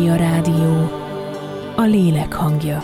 A rádió, a lélek hangja.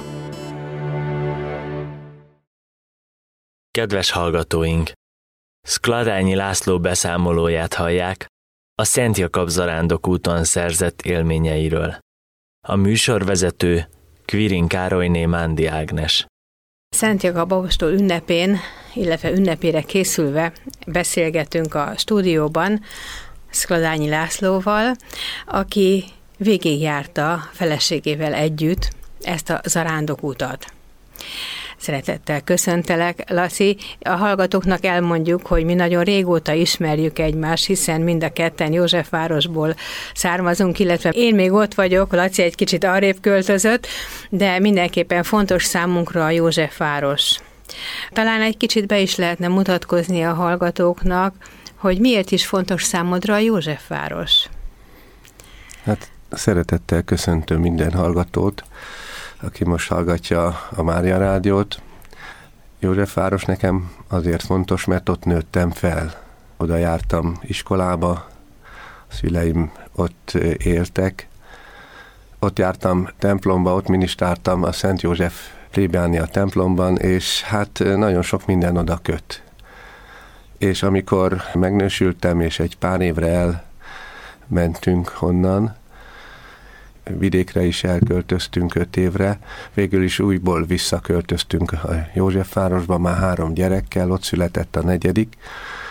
Kedves hallgatóink! Szklarányi László beszámolóját hallják a Szent Jakab zarándokúton szerzett élményeiről. A műsorvezető Kvirin Károlyné Mándi Ágnes. Szent Jakab apostol ünnepén, illetve ünnepére készülve beszélgetünk a stúdióban Szklarányi Lászlóval, aki végigjárta feleségével együtt ezt a zarándokútat. Szeretettel köszöntelek, Laci. A hallgatóknak elmondjuk, hogy mi nagyon régóta ismerjük egymást, hiszen mind a ketten Józsefvárosból származunk, illetve én még ott vagyok, Laci egy kicsit arrébb költözött, de mindenképpen fontos számunkra a Józsefváros. Talán egy kicsit be is lehetne mutatkozni a hallgatóknak, hogy miért is fontos számodra a Józsefváros? Hát szeretettel köszöntöm minden hallgatót, aki most hallgatja a Mária Rádiót. Józsefváros nekem azért fontos, mert ott nőttem fel. Oda jártam iskolába, a szüleim ott éltek. Ott jártam templomba, ott minisztráltam a Szent József plébánia templomban, és hát nagyon sok minden oda köt. És amikor megnősültem, és egy pár évre elmentünk honnan, vidékre is elköltöztünk 5 évre, végül is újból visszaköltöztünk a Józsefvárosba, már 3 gyerekkel, ott született a 4.